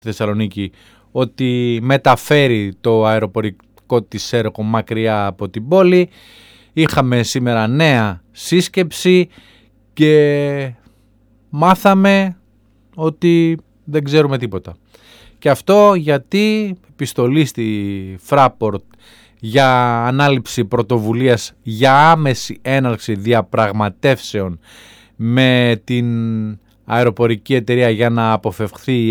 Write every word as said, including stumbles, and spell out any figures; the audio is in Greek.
Θεσσαλονίκη ότι μεταφέρει το αεροπορικό της έργο μακριά από την πόλη. Είχαμε σήμερα νέα σύσκεψη και μάθαμε ότι δεν ξέρουμε τίποτα. Και αυτό γιατί επιστολή στη Fraport για ανάληψη πρωτοβουλίας για άμεση έναρξη διαπραγματεύσεων με την αεροπορική εταιρεία για να αποφευχθεί